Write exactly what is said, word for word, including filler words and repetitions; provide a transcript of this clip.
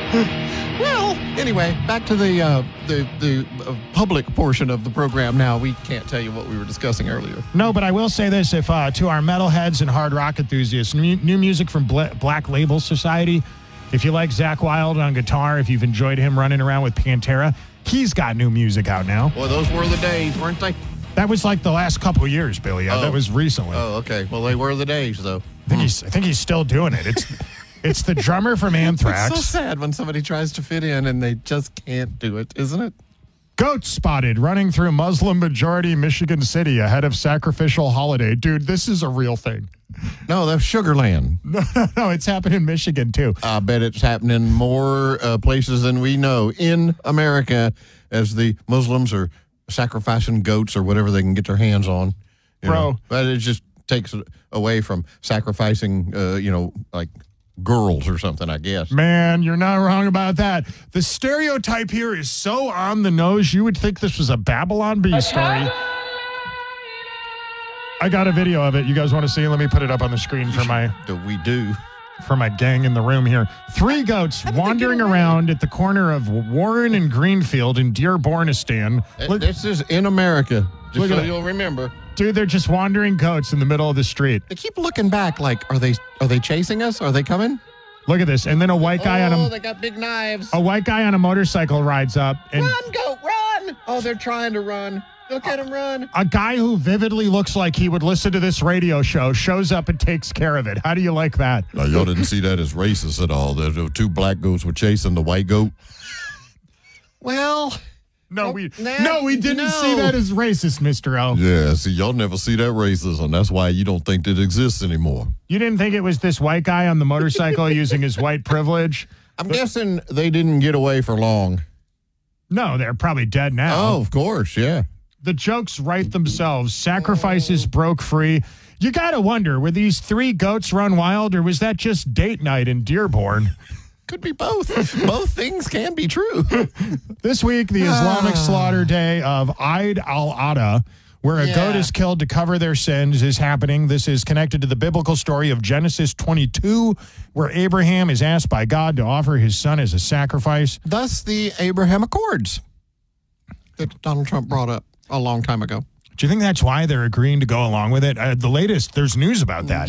Well, anyway, back to the uh, the the uh, public portion of the program now. We can't tell you what we were discussing earlier. No, but I will say this. If uh, to our metalheads and hard rock enthusiasts, new, new music from Bla- Black Label Society, if you like Zakk Wylde on guitar, if you've enjoyed him running around with Pantera, he's got new music out now. Well, those were the days, weren't they? That was like the last couple of years, Billy. Yeah, Oh. That was recently. Oh, okay. Well, they were the days, though. I think he's I think he's still doing it. It's it's the drummer from Anthrax. It's so sad when somebody tries to fit in and they just can't do it, isn't it? Goats spotted running through Muslim majority Michigan City ahead of sacrificial holiday. Dude, this is a real thing. No, that's Sugarland. No, no, no, it's happened in Michigan too. I bet it's happening more uh, places than we know in America as the Muslims are sacrificing goats or whatever they can get their hands on. You Bro. know? But it just takes it away from sacrificing, uh, you know, like girls or something, I guess. Man, you're not wrong about that. The stereotype here is so on the nose, you would think this was a Babylon Bee story. I got a video of it. You guys want to see? Let me put it up on the screen for my Do we do? for my gang in the room here. Three goats wandering around at the corner of Warren and Greenfield in Dearbornistan. Look, This is in America, just Look at so it. you'll remember. dude, they're just wandering goats in the middle of the street. They keep looking back like, are they are they chasing us? Are they coming? Look at this. And then a white guy on Oh, a they got big knives. a white guy on a motorcycle rides up, and Run, goat, run! Oh, they're trying to run. Look at them run. a guy who vividly looks like he would listen to this radio show shows up and takes care of it. How do you like that? Now, y'all didn't see that as racist at all. The, the two black goats were chasing the white goat. Well, No, we nah, no, we didn't no. see that as racist, Mister O. yeah, see, y'all never see that racism. That's why you don't think it exists anymore. You didn't think it was this white guy on the motorcycle using his white privilege? I'm guessing they didn't get away for long. No, they're probably dead now. Oh, of course, yeah. The jokes write themselves. Sacrifices broke free. You got to wonder, were these three goats run wild, or was that just date night in Dearborn? Could be both. Both things can be true. This week, the Islamic slaughter day of Eid al-Adha, where a Yeah. goat is killed to cover their sins, is happening. This is connected to the biblical story of Genesis twenty-two, where Abraham is asked by God to offer his son as a sacrifice. Thus, the Abraham Accords that Donald Trump brought up a long time ago. Do you think that's why they're agreeing to go along with it? Uh, the latest, there's news about that.